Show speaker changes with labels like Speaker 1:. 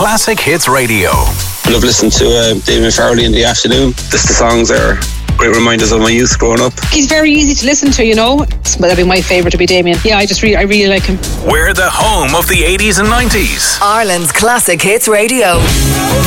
Speaker 1: Classic Hits Radio.
Speaker 2: I love listening to Damien Farrelly in the afternoon. The songs are great reminders of my youth growing up.
Speaker 3: He's very easy to listen to, you know. That'd be my favourite to be Damien. Yeah, I really like him.
Speaker 1: We're the home of the 80s and 90s.
Speaker 4: Ireland's Classic Hits Radio.